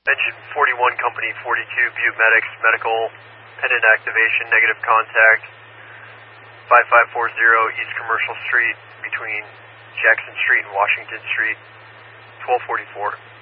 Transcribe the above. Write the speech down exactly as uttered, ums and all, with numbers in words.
Engine forty-one, Company forty-two, Butte Medics, medical, pendant activation, negative contact, five five four zero East Commercial Street between Jackson Street and Washington Street, twelve forty-four.